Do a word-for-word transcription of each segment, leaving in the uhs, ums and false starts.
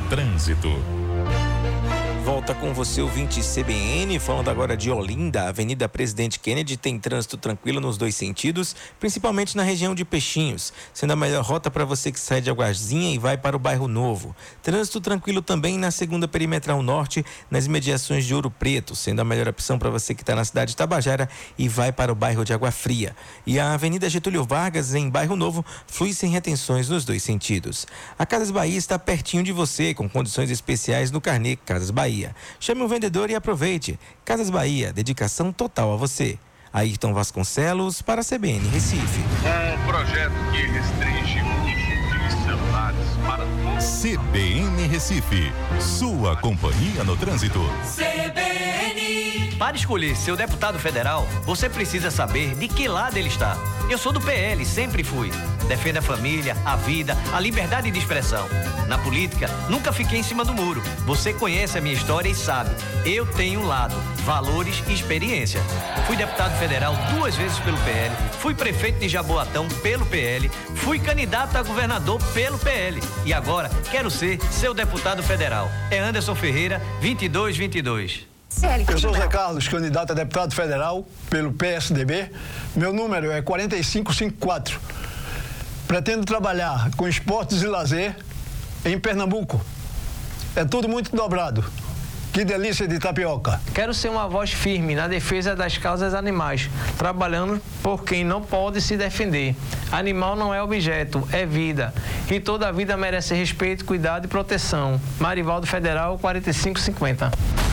trânsito. Volta com você, ouvinte C B N, falando agora de Olinda. A Avenida Presidente Kennedy tem trânsito tranquilo nos dois sentidos, principalmente na região de Peixinhos, sendo a melhor rota para você que sai de Aguazinha e vai para o Bairro Novo. Trânsito tranquilo também na segunda Perimetral Norte, nas imediações de Ouro Preto, sendo a melhor opção para você que está na cidade de Tabajara e vai para o bairro de Água Fria. E a Avenida Getúlio Vargas, em Bairro Novo, flui sem retenções nos dois sentidos. A Casas Bahia está pertinho de você, com condições especiais no carnê Casas Bahia. Chame um vendedor e aproveite. Casas Bahia, dedicação total a você. Ayrton Vasconcelos para a C B N Recife. Um projeto que restringe o uso de celulares para todos. C B N Recife, sua companhia no trânsito. C B N. Para escolher seu deputado federal, você precisa saber de que lado ele está. Eu sou do P L, sempre fui. Defendo a família, a vida, a liberdade de expressão. Na política, nunca fiquei em cima do muro. Você conhece a minha história e sabe, eu tenho um lado, valores e experiência. Fui deputado federal duas vezes pelo P L, fui prefeito de Jaboatão pelo P L, fui candidato a governador pelo P L e agora quero ser seu deputado federal. É Anderson Ferreira, vinte e dois vinte e dois. Eu sou Zé Carlos, candidato a deputado federal pelo P S D B. Meu número é quatro cinco cinco quatro. Pretendo trabalhar com esportes e lazer em Pernambuco. É tudo muito dobrado. Que delícia de tapioca. Quero ser uma voz firme na defesa das causas animais, trabalhando por quem não pode se defender. Animal não é objeto, é vida. E toda vida merece respeito, cuidado e proteção. Marivaldo Federal, quatro cinco cinco zero.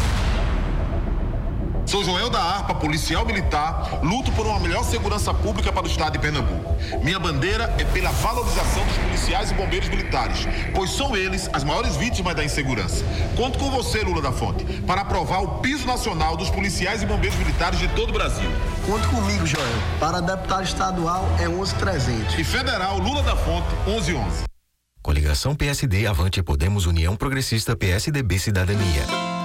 Sou Joel da Harpa, policial militar, luto por uma melhor segurança pública para o estado de Pernambuco. Minha bandeira é pela valorização dos policiais e bombeiros militares, pois são eles as maiores vítimas da insegurança. Conto com você, Lula da Fonte, para aprovar o piso nacional dos policiais e bombeiros militares de todo o Brasil. Conto comigo, Joel. Para deputado estadual é onze trezentos. E federal, Lula da Fonte, onze onze. Coligação P S D, Avante, Podemos, União Progressista, P S D B, Cidadania.